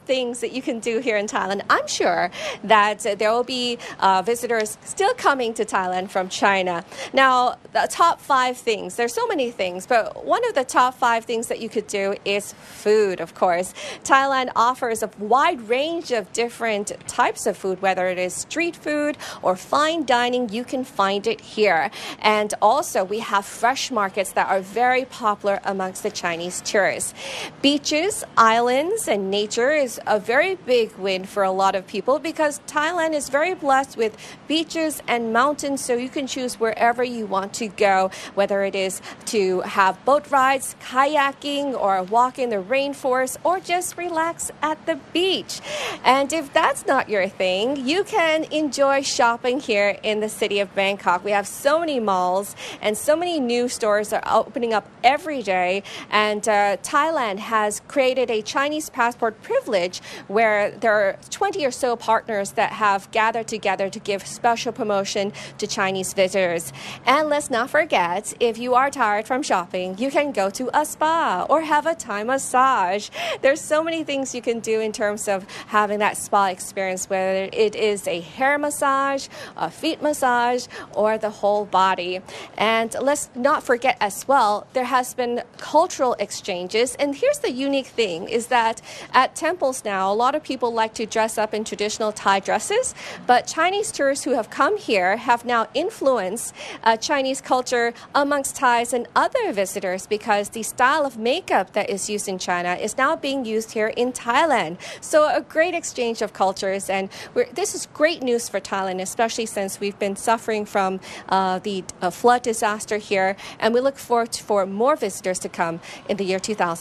things that you can do here in Thailand. I'm sure that there will be visitors still coming to Thailand from China. Now, the top 5 things, there's so many things, but one of the top 5 things that you could do is food, of course. Thailand offers a wide range of different types of food, whether it is street food or fine dining, you can find it here. And also, we have fresh markets that are very popular amongst the Chinese tourists. Beaches, islands, and nature is a very big win for a lot of people because Thailand is very blessed with beaches and mountains, so you can choose wherever you want to go, whether it is to have boat rides, kayaking, or walk in the rainforest, or just relax at the beach. And if that's not your thing, you can enjoy shopping here in the city of Bangkok. We have so many malls and so many new stores are opening up every day, and Thailand has created a Chinese passport privilege where there are 20 or so partners that have gathered together to give special promotion to Chinese visitors. And let's not forget, if you are tired from shopping, you can go to a spa or have a Thai massage. There's so many things you can do in terms of having that spa experience, whether it is a hair massage, a feet massage, or the whole body. And let's not forget as well, there has been cultural exchanges. And here's the unique thing is that at temples now, a lot of people like to dress up in traditional Thai dresses, but Chinese tourists who have come here have now influenced Chinese culture amongst Thais and other visitors because the style of makeup that is used in China is now being used here in Thailand. So a great exchange of cultures, and this is great news for Thailand, especially since we've been suffering from the flood disaster here, and we look forward for more visitors to come in the year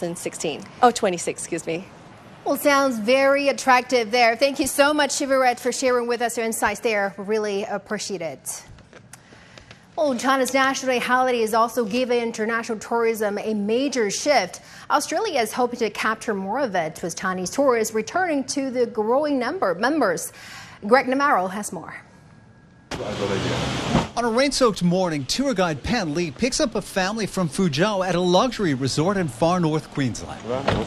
26, excuse me. Well, sounds very attractive there. Thank you so much, Shivaret, for sharing with us your insights there. We really appreciate it. Well, China's National Day holiday is also giving international tourism a major shift. Australia is hoping to capture more of it with Chinese tourists returning to the growing number of members. Greg Navarro has more. On a rain-soaked morning, tour guide Pan Lee picks up a family from Fuzhou at a luxury resort in far north Queensland.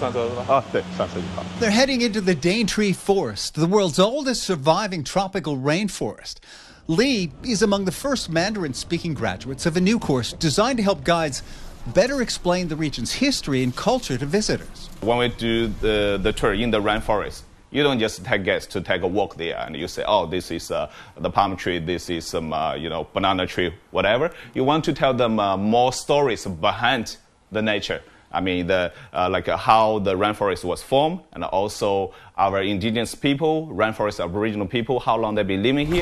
They're heading into the Daintree Forest, the world's oldest surviving tropical rainforest. Lee is among the first Mandarin-speaking graduates of a new course designed to help guides better explain the region's history and culture to visitors. When we do the tour in the rainforest, you don't just take guests to take a walk there and you say, oh, this is the palm tree, this is some, banana tree, whatever. You want to tell them more stories behind the nature. I mean, how the rainforest was formed, and also our indigenous people, rainforest Aboriginal people, how long they've been living here.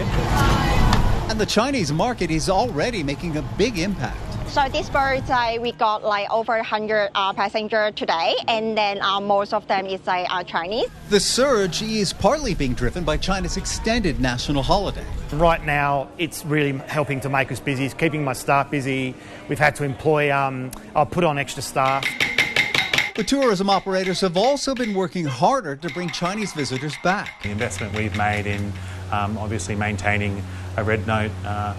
And the Chinese market is already making a big impact. So this bird, we got over 100 passengers today, and then most of them is Chinese. The surge is partly being driven by China's extended national holiday. Right now, it's really helping to make us busy. It's keeping my staff busy. We've had to employ, I'll put on extra staff. The tourism operators have also been working harder to bring Chinese visitors back. The investment we've made in obviously maintaining a Red Note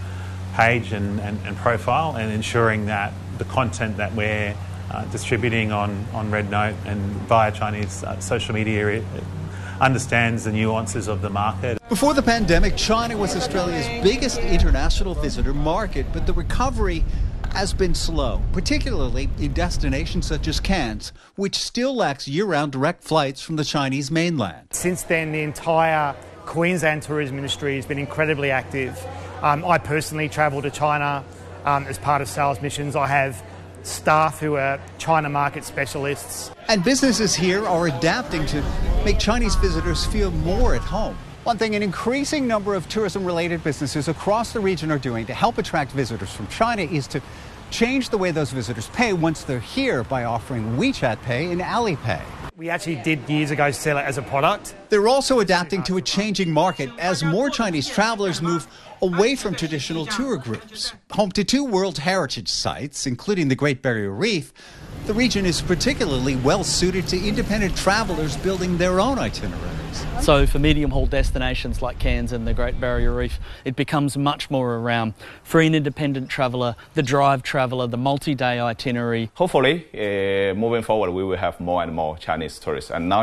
page and profile, and ensuring that the content that we're distributing on Red Note and via Chinese social media understands the nuances of the market. Before the pandemic, China was Australia's biggest international visitor market, but the recovery has been slow, particularly in destinations such as Cairns, which still lacks year-round direct flights from the Chinese mainland. Since then, the entire Queensland tourism industry has been incredibly active. I personally travel to China as part of sales missions. I have staff who are China market specialists. And businesses here are adapting to make Chinese visitors feel more at home. One thing an increasing number of tourism-related businesses across the region are doing to help attract visitors from China is to change the way those visitors pay once they're here by offering WeChat Pay and Alipay. We actually did years ago sell it as a product. They're also adapting to a changing market as more Chinese travelers move away from traditional tour groups. Home to 2 World Heritage sites, including the Great Barrier Reef, the region is particularly well suited to independent travelers building their own itineraries. So for medium-haul destinations like Cairns and the Great Barrier Reef, it becomes much more around free and independent traveller, the drive traveller, the multi-day itinerary. Hopefully, moving forward, we will have more and more Chinese tourists. And now